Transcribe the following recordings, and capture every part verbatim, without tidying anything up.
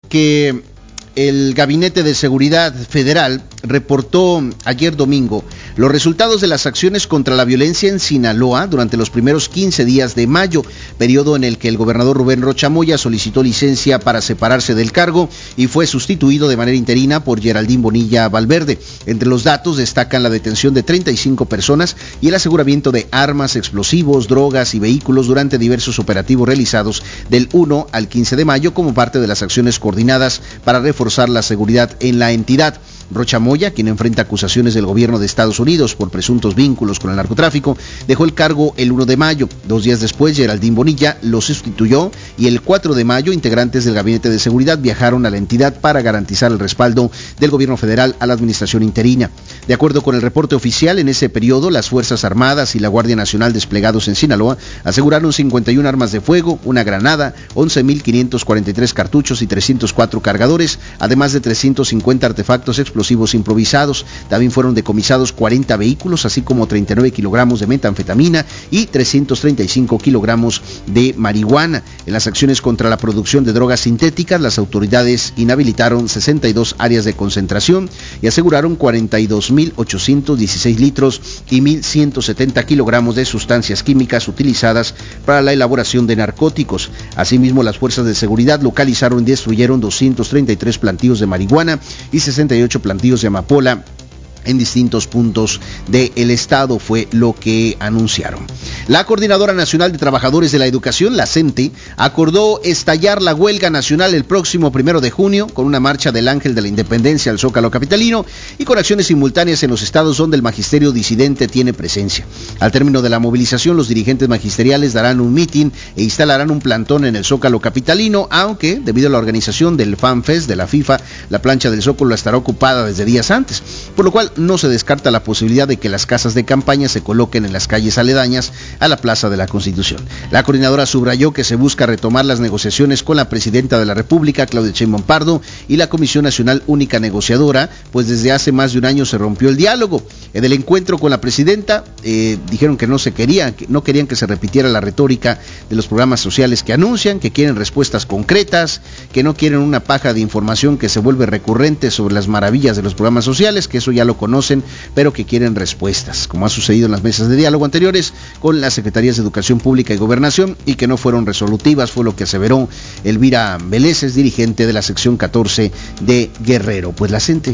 que el Gabinete de Seguridad Federal reportó ayer domingo los resultados de las acciones contra la violencia en Sinaloa durante los primeros quince días de mayo, periodo en el que el gobernador Rubén Rocha Moya solicitó licencia para separarse del cargo y fue sustituido de manera interina por Geraldine Bonilla Valverde. Entre los datos destacan la detención de treinta y cinco personas y el aseguramiento de armas, explosivos, drogas y vehículos durante diversos operativos realizados del uno al quince de mayo como parte de las acciones coordinadas para reforzar la seguridad en la entidad. Rocha Moya, quien enfrenta acusaciones del gobierno de Estados Unidos por presuntos vínculos con el narcotráfico, dejó el cargo el uno de mayo. Dos días después, Geraldine Bonilla lo sustituyó y el cuatro de mayo, integrantes del Gabinete de Seguridad viajaron a la entidad para garantizar el respaldo del gobierno federal a la administración interina. De acuerdo con el reporte oficial, en ese periodo, las Fuerzas Armadas y la Guardia Nacional desplegados en Sinaloa aseguraron cincuenta y una armas de fuego, una granada, once mil quinientos cuarenta y tres cartuchos y trescientos cuatro cargadores, además de trescientos cincuenta artefactos explosivos explosivos improvisados. También fueron decomisados cuarenta vehículos, así como treinta y nueve kilogramos de metanfetamina y trescientos treinta y cinco kilogramos de marihuana. En las acciones contra la producción de drogas sintéticas, las autoridades inhabilitaron sesenta y dos áreas de concentración y aseguraron cuarenta y dos mil ochocientos dieciséis litros y mil ciento setenta kilogramos de sustancias químicas utilizadas para la elaboración de narcóticos. Asimismo, las fuerzas de seguridad localizaron y destruyeron doscientos treinta y tres plantíos de marihuana y sesenta y ocho plantíos de amapola en distintos puntos del estado, fue lo que anunciaron. La Coordinadora Nacional de Trabajadores de la Educación, la CENTE, acordó estallar la huelga nacional el próximo primero de junio con una marcha del Ángel de la Independencia al Zócalo capitalino y con acciones simultáneas en los estados donde el magisterio disidente tiene presencia. Al término de la movilización, los dirigentes magisteriales darán un mitin e instalarán un plantón en el Zócalo capitalino, aunque debido a la organización del FanFest de la FIFA, la plancha del Zócalo estará ocupada desde días antes, por lo cual no se descarta la posibilidad de que las casas de campaña se coloquen en las calles aledañas a la Plaza de la Constitución. La coordinadora subrayó que se busca retomar las negociaciones con la presidenta de la República, Claudia Sheinbaum Pardo, y la Comisión Nacional Única Negociadora, pues desde hace más de un año se rompió el diálogo. En el encuentro con la presidenta, eh, dijeron que no se quería, que no querían que se repitiera la retórica de los programas sociales que anuncian, que quieren respuestas concretas, que no quieren una paja de información que se vuelve recurrente sobre las maravillas de los programas sociales, que eso ya lo conocen, pero que quieren respuestas, como ha sucedido en las mesas de diálogo anteriores con las secretarías de Educación Pública y Gobernación, y que no fueron resolutivas, fue lo que aseveró Elvira Melézes, dirigente de la sección catorce de Guerrero. Pues la CENTE,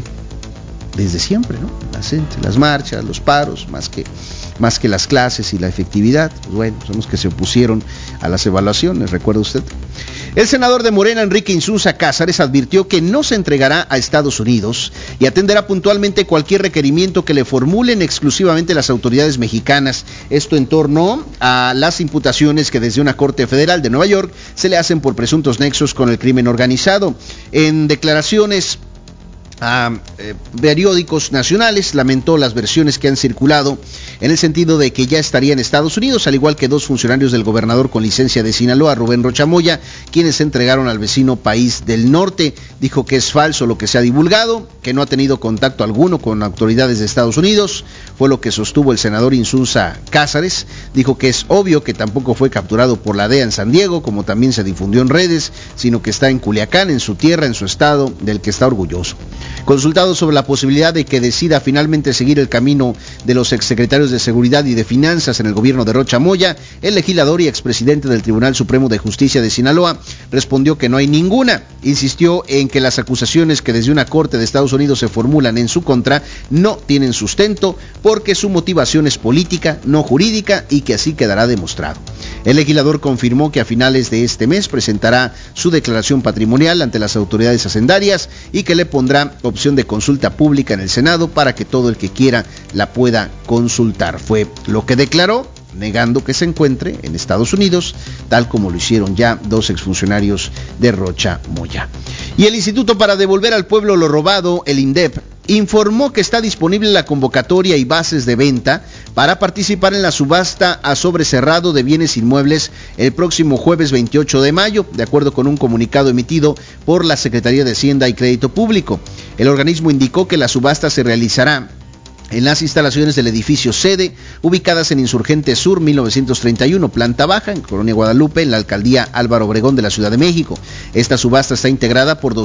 desde siempre, ¿no? La CENTE, las marchas, los paros, más que, más que las clases y la efectividad, pues bueno, son los que se opusieron a las evaluaciones, ¿recuerda usted? El senador de Morena, Enrique Insunza Cázares, advirtió que no se entregará a Estados Unidos y atenderá puntualmente cualquier requerimiento que le formulen exclusivamente las autoridades mexicanas. Esto en torno a las imputaciones que desde una corte federal de Nueva York se le hacen por presuntos nexos con el crimen organizado. En declaraciones a eh, periódicos nacionales, lamentó las versiones que han circulado en el sentido de que ya estaría en Estados Unidos, al igual que dos funcionarios del gobernador con licencia de Sinaloa, Rubén Rocha Moya, quienes se entregaron al vecino país del norte. Dijo que es falso lo que se ha divulgado, que no ha tenido contacto alguno con autoridades de Estados Unidos, fue lo que sostuvo el senador Insunza Cázares. Dijo que es obvio que tampoco fue capturado por la D E A en San Diego, como también se difundió en redes, sino que está en Culiacán, en su tierra, en su estado, del que está orgulloso. Consultado sobre la posibilidad de que decida finalmente seguir el camino de los exsecretarios de Seguridad y de Finanzas en el gobierno de Rocha Moya, el legislador y expresidente del Tribunal Supremo de Justicia de Sinaloa respondió que no hay ninguna. Insistió en que las acusaciones que desde una corte de Estados Unidos se formulan en su contra no tienen sustento porque su motivación es política, no jurídica, y que así quedará demostrado. El legislador confirmó que a finales de este mes presentará su declaración patrimonial ante las autoridades hacendarias y que le pondrá opción de consulta pública en el Senado para que todo el que quiera la pueda consultar. Fue lo que declaró, negando que se encuentre en Estados Unidos, tal como lo hicieron ya dos exfuncionarios de Rocha Moya. Y el Instituto para Devolver al Pueblo lo Robado, el INDEP, informó que está disponible la convocatoria y bases de venta para participar en la subasta a sobrecerrado de bienes inmuebles el próximo jueves veintiocho de mayo, de acuerdo con un comunicado emitido por la Secretaría de Hacienda y Crédito Público. El organismo indicó que la subasta se realizará en las instalaciones del edificio sede, ubicadas en Insurgente Sur mil novecientos treinta y uno, planta baja, en Colonia Guadalupe, en la alcaldía Álvaro Obregón de la Ciudad de México. Esta subasta está integrada por